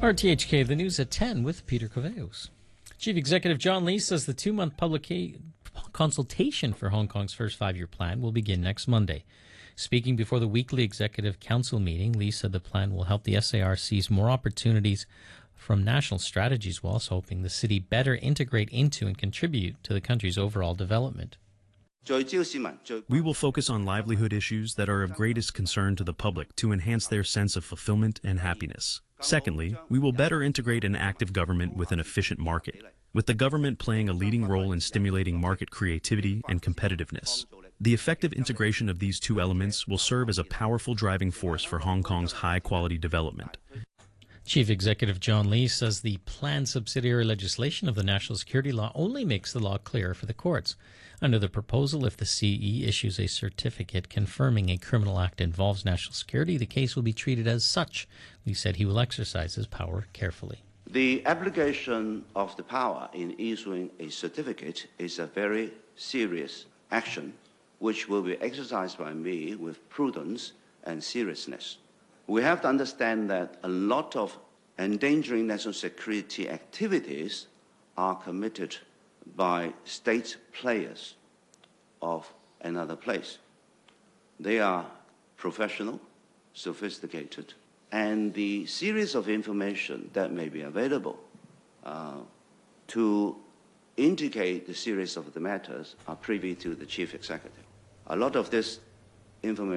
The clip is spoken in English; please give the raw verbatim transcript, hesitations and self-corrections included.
R T H K, the news at ten with Peter Coveos. Chief Executive John Lee says the two-month public consultation for Hong Kong's first five-year plan will begin next Monday. Speaking before the weekly Executive Council meeting, Lee said the plan will help the S A R seize more opportunities from national strategies, while also hoping the city better integrate into and contribute to the country's overall development. We will focus on livelihood issues that are of greatest concern to the public to enhance their sense of fulfillment and happiness. Secondly, we will better integrate an active government with an efficient market, with the government playing a leading role in stimulating market creativity and competitiveness. The effective integration of these two elements will serve as a powerful driving force for Hong Kong's high-quality development. Chief Executive John Lee says the planned subsidiary legislation of the national security law only makes the law clearer for the courts. Under the proposal, if the C E issues a certificate confirming a criminal act involves national security, the case will be treated as such. Lee said he will exercise his power carefully. The application of the power in issuing a certificate is a very serious action, which will be exercised by me with prudence and seriousness. We have to understand that a lot of endangering national security activities are committed by state players of another place. They are professional, sophisticated, and the series of information that may be available uh, to indicate the series of the matters are privy to the chief executive. A lot of this information